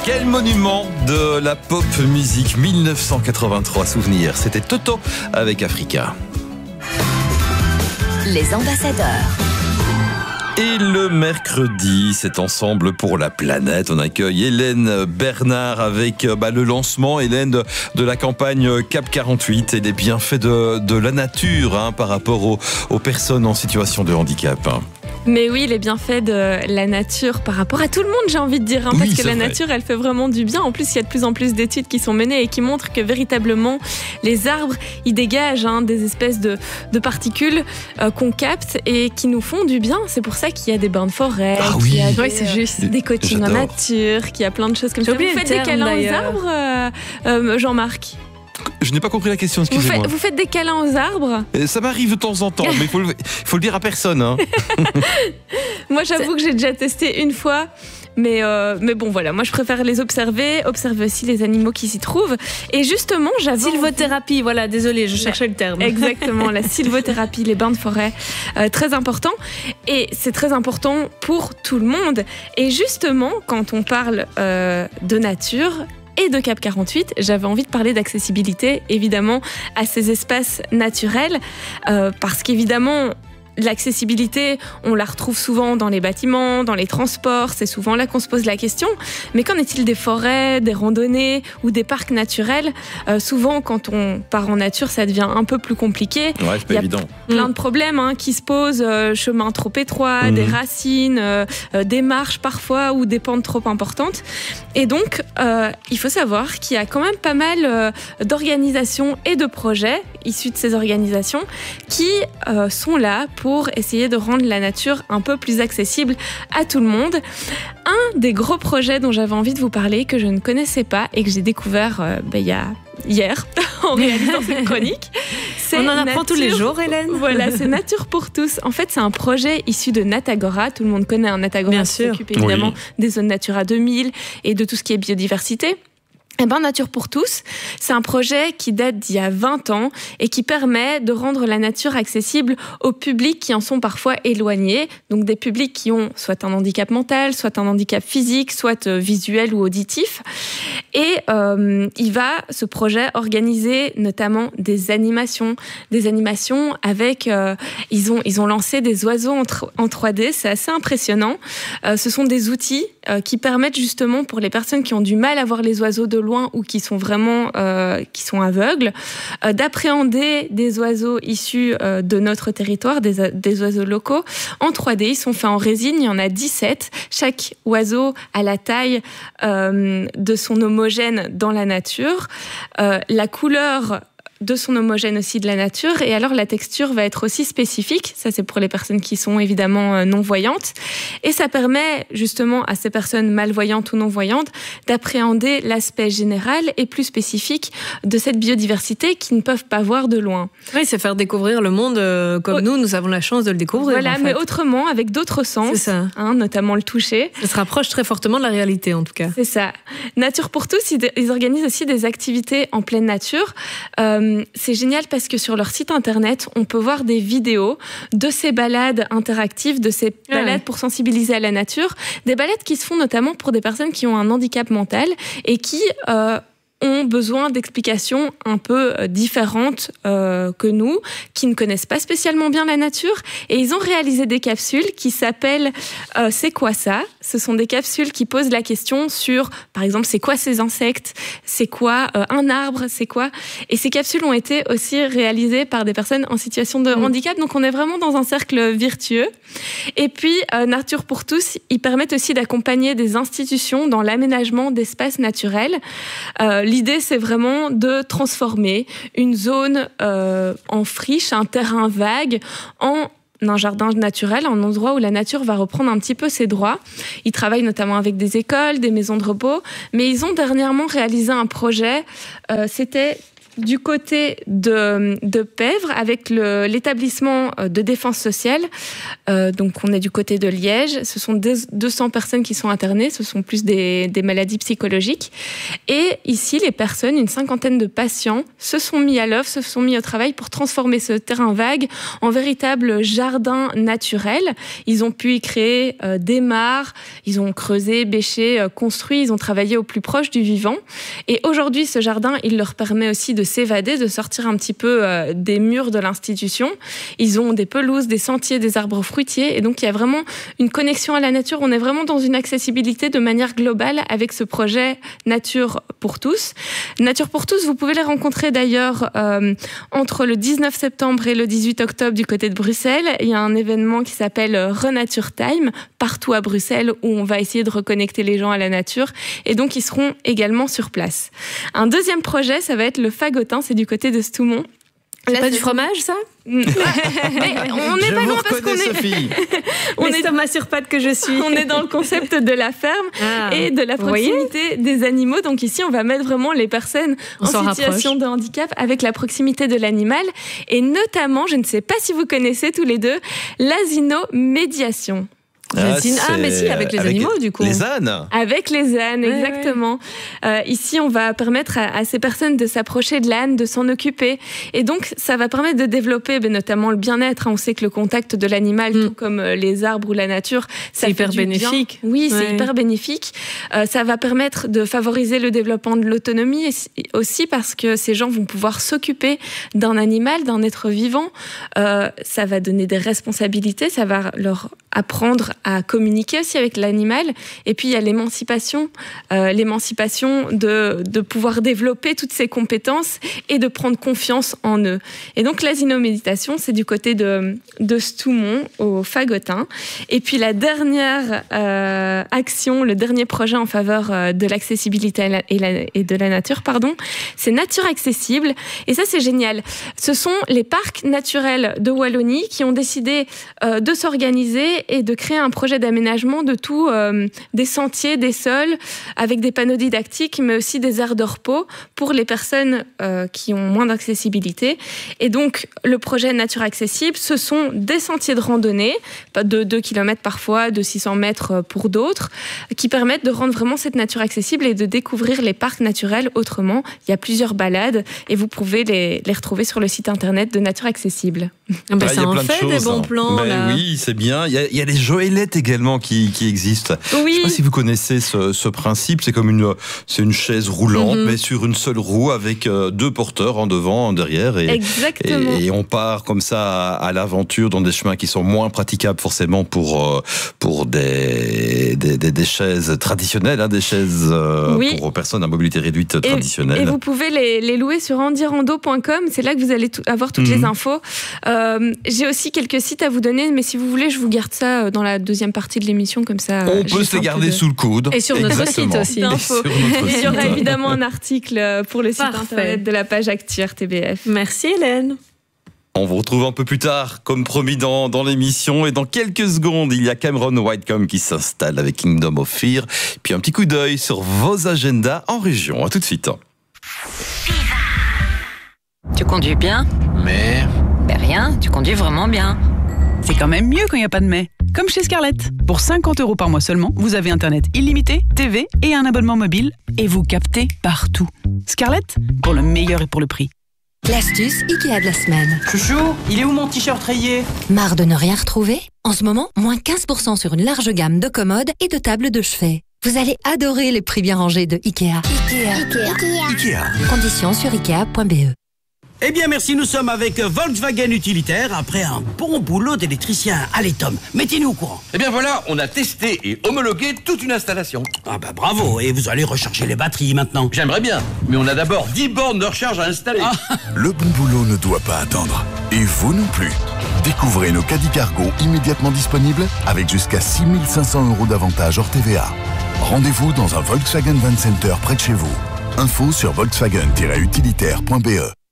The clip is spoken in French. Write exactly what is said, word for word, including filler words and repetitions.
Quel monument de la pop musique mille neuf cent quatre-vingt-trois, souvenir. C'était Toto avec Africa. Les ambassadeurs. Et le mercredi, c'est Ensemble pour la planète. On accueille Hélène Bernard avec bah, le lancement, Hélène, de, de la campagne CAP quarante-huit et les bienfaits de, de la nature hein, par rapport aux, aux personnes en situation de handicap. Mais oui, les bienfaits de la nature par rapport à tout le monde, j'ai envie de dire, hein, Oui, parce que c'est la vrai. nature, elle fait vraiment du bien. En plus, il y a de plus en plus d'études qui sont menées et qui montrent que véritablement, les arbres, ils dégagent hein, des espèces de, de particules euh, qu'on capte et qui nous font du bien. C'est pour ça qu'il y a des bains de forêt, Ah qu'il y a oui. des, Oui, c'est juste. des coachings en J'adore. nature, qu'il y a plein de choses comme J'ai ça. Vous oublié le faites des terme, câlins aux d'ailleurs. arbres, euh, euh, Jean-Marc? Je n'ai pas compris la question, Vous excusez-moi. faites, vous faites des câlins aux arbres? Euh, Ça m'arrive de temps en temps, mais il faut, le- faut le dire à personne. Hein. Moi, j'avoue que j'ai déjà testé une fois. Mais, euh, mais bon, voilà, moi je préfère les observer, observer aussi les animaux qui s'y trouvent. Et justement, j'avais envie- Sylvothérapie, voilà, désolée, je cherchais le terme. Exactement, la sylvothérapie, les bains de forêt, euh, très important. Et c'est très important pour tout le monde. Et justement, quand on parle euh, de nature et de CAP quarante-huit, j'avais envie de parler d'accessibilité, évidemment, à ces espaces naturels. Euh, parce qu'évidemment, l'accessibilité, on la retrouve souvent dans les bâtiments, dans les transports, c'est souvent là qu'on se pose la question. Mais qu'en est-il des forêts, des randonnées ou des parcs naturels? Euh, Souvent, quand on part en nature, ça devient un peu plus compliqué. Ouais, c'est Il pas y a évident. Plein de problèmes hein, qui se posent, euh, chemin trop étroit, Mhm. des racines, euh, euh, des marches parfois ou des pentes trop importantes. Et donc, euh, il faut savoir qu'il y a quand même pas mal euh, d'organisations et de projets issus de ces organisations qui euh, sont là pour essayer de rendre la nature un peu plus accessible à tout le monde. Un des gros projets dont j'avais envie de vous parler, que je ne connaissais pas et que j'ai découvert euh, ben, il y a hier en réalisant cette chronique, c'est On en apprend tous les Nature- jours, Hélène. Voilà, c'est Nature pour tous. En fait, c'est un projet issu de Natagora. Tout le monde connaît un Natagora Bien qui sûr. s'occupe évidemment Oui. des zones Natura deux mille et de tout ce qui est biodiversité. Eh ben, Nature pour tous, c'est un projet qui date d'il y a vingt ans et qui permet de rendre la nature accessible aux publics qui en sont parfois éloignés. Donc des publics qui ont soit un handicap mental, soit un handicap physique, soit euh, visuel ou auditif. Et euh, il va, ce projet, organiser notamment des animations, des animations avec, euh, ils ont, ils ont lancé des oiseaux en, tr- en trois D, c'est assez impressionnant. Euh, ce sont des outils euh, qui permettent justement pour les personnes qui ont du mal à voir les oiseaux de loin ou qui sont vraiment euh, qui sont aveugles, euh, d'appréhender des oiseaux issus euh, de notre territoire, des, des oiseaux locaux, en trois D. Ils sont faits en résine, il y en a dix-sept. Chaque oiseau a la taille euh, de son homogène dans la nature. Euh, la couleur de son homogène aussi de la nature, et alors la texture va être aussi spécifique, ça c'est pour les personnes qui sont évidemment non-voyantes, et ça permet justement à ces personnes malvoyantes ou non-voyantes d'appréhender l'aspect général et plus spécifique de cette biodiversité qu'ils ne peuvent pas voir de loin. Oui, c'est faire découvrir le monde euh, comme Oh. nous, nous avons la chance de le découvrir. Voilà, en fait. mais autrement, avec d'autres sens, C'est ça. hein, notamment le toucher. Ça se rapproche très fortement de la réalité, en tout cas. C'est ça. Nature pour tous, ils, ils organisent aussi des activités en pleine nature. Euh, c'est génial parce que sur leur site internet, on peut voir des vidéos de ces balades interactives, de ces Ah balades ouais. pour sensibiliser à la nature. Des balades qui se font notamment pour des personnes qui ont un handicap mental et qui euh, ont besoin d'explications un peu euh, différentes euh, que nous, qui ne connaissent pas spécialement bien la nature. Et ils ont réalisé des capsules qui s'appellent euh, C'est quoi ça ? Ce sont des capsules qui posent la question sur, par exemple, c'est quoi ces insectes ? C'est quoi euh, un arbre ? C'est quoi ? Et ces capsules ont été aussi réalisées par des personnes en situation de Mmh. handicap. Donc on est vraiment dans un cercle virtueux. Et puis, euh, Nature pour tous, ils permettent aussi d'accompagner des institutions dans l'aménagement d'espaces naturels. Euh, L'idée, c'est vraiment de transformer une zone euh, en friche, un terrain vague, en un jardin naturel, un endroit où la nature va reprendre un petit peu ses droits. Ils travaillent notamment avec des écoles, des maisons de repos, mais ils ont dernièrement réalisé un projet, euh, c'était du côté de, de Pèvre, avec le, l'établissement de défense sociale. Euh, donc, on est du côté de Liège. Ce sont deux cents personnes qui sont internées. Ce sont plus des, des maladies psychologiques. Et ici, les personnes, une cinquantaine de patients, se sont mis à l'œuvre, se sont mis au travail pour transformer ce terrain vague en véritable jardin naturel. Ils ont pu y créer euh, des mares, ils ont creusé, bêché, euh, construit, ils ont travaillé au plus proche du vivant. Et aujourd'hui, ce jardin, il leur permet aussi de s'évader, de sortir un petit peu euh, des murs de l'institution. Ils ont des pelouses, des sentiers, des arbres fruitiers. Et donc, il y a vraiment une connexion à la nature. On est vraiment dans une accessibilité de manière globale avec ce projet Nature pour tous. Nature pour tous, vous pouvez les rencontrer d'ailleurs euh, entre le dix-neuf septembre et le dix-huit octobre du côté de Bruxelles. Il y a un événement qui s'appelle Renature Time, partout à Bruxelles, où on va essayer de reconnecter les gens à la nature. Et donc, ils seront également sur place. Un deuxième projet, ça va être le Fagotin, c'est du côté de Stoumont. C'est Là, pas c'est du fromage, ça? Mais on n'est pas loin parce qu'on est... on est Thomas sur pattes que je suis. On est dans le concept de la ferme ah, et de la proximité des animaux. Donc ici, on va mettre vraiment les personnes on en situation rapproche. de handicap avec la proximité de l'animal. Et notamment, je ne sais pas si vous connaissez tous les deux, l'asino-médiation. Ah, ah, mais si, avec les avec animaux, du coup. Les ânes. Avec les ânes, ouais, exactement. Ouais. Euh, ici, on va permettre à, à ces personnes de s'approcher de l'âne, de s'en occuper. Et donc, ça va permettre de développer ben, notamment le bien-être. On sait que le contact de l'animal, mm. tout comme les arbres ou la nature, ça c'est hyper bénéfique. Bien. Oui, ouais. c'est hyper bénéfique. Euh, ça va permettre de favoriser le développement de l'autonomie aussi parce que ces gens vont pouvoir s'occuper d'un animal, d'un être vivant. Euh, ça va donner des responsabilités, ça va leur apprendre à communiquer aussi avec l'animal. Et puis, il y a l'émancipation, euh, l'émancipation de, de pouvoir développer toutes ces compétences et de prendre confiance en eux. Et donc, l'asino-méditation, c'est du côté de, de Stoumont, au Fagotin. Et puis, la dernière euh, action, le dernier projet en faveur euh, de l'accessibilité et, la, et, la, et de la nature, pardon, c'est Nature Accessible. Et ça, c'est génial. Ce sont les parcs naturels de Wallonie qui ont décidé euh, de s'organiser et de créer un projet d'aménagement de tout, euh, des sentiers, des sols, avec des panneaux didactiques, mais aussi des aires de repos pour les personnes euh, qui ont moins d'accessibilité. Et donc, le projet Nature Accessible, ce sont des sentiers de randonnée, de deux kilomètres parfois, de six cents mètres pour d'autres, qui permettent de rendre vraiment cette nature accessible et de découvrir les parcs naturels autrement. Il y a plusieurs balades et vous pouvez les, les retrouver sur le site internet de Nature Accessible. Ah bah, ça en fait choses, des bons plans. Ben là. Oui, c'est bien. Il y a, il y a les joëlettes également qui, qui existent. Oui. Je ne sais pas si vous connaissez ce, ce principe. C'est comme une, c'est une chaise roulante, mm-hmm. mais sur une seule roue avec deux porteurs en devant, en derrière. Et, Exactement. Et, et on part comme ça à, à l'aventure dans des chemins qui sont moins praticables forcément pour, pour des, des, des, des chaises traditionnelles, hein, des chaises oui. pour personnes à mobilité réduite et, traditionnelles. Et vous pouvez les, les louer sur handirando point com. C'est là que vous allez tout, avoir toutes mm-hmm. les infos. Euh, j'ai aussi quelques sites à vous donner, mais si vous voulez, je vous garde ça dans la deuxième partie de l'émission, comme ça. On peut se les garder de... sous le coude. Et sur notre Exactement. site aussi. D'infos. Il y aura évidemment un article pour le site Parfait. internet de la page Actu R T B F. Merci Hélène. On vous retrouve un peu plus tard, comme promis dans, dans l'émission. Et dans quelques secondes, il y a Cameron Whitecomb qui s'installe avec Kingdom of Fear. Puis un petit coup d'œil sur vos agendas en région. À tout de suite. Tu conduis bien? Mais... Ben rien, tu conduis vraiment bien. C'est quand même mieux quand il n'y a pas de mais. Comme chez Scarlett. Pour cinquante euros par mois seulement, vous avez Internet illimité, T V et un abonnement mobile. Et vous captez partout. Scarlett, pour le meilleur et pour le prix. L'astuce Ikea de la semaine. Chouchou, il est où mon t-shirt rayé? Marre de ne rien retrouver? En ce moment, moins quinze pour cent sur une large gamme de commodes et de tables de chevet. Vous allez adorer les prix bien rangés de Ikea. Ikea. Ikea. Ikea. Conditions sur ikea point b e. Eh bien merci, nous sommes avec Volkswagen Utilitaire après un bon boulot d'électricien. Allez Tom, mettez-nous au courant. Eh bien voilà, on a testé et homologué toute une installation. Ah bah bravo, et vous allez recharger les batteries maintenant. J'aimerais bien, mais on a d'abord dix bornes de recharge à installer. Ah. Le bon boulot ne doit pas attendre. Et vous non plus. Découvrez nos caddies cargo immédiatement disponibles avec jusqu'à six mille cinq cents euros d'avantage hors T V A. Rendez-vous dans un Volkswagen Van Center près de chez vous. Info sur volkswagen tiret utilitaire point b e.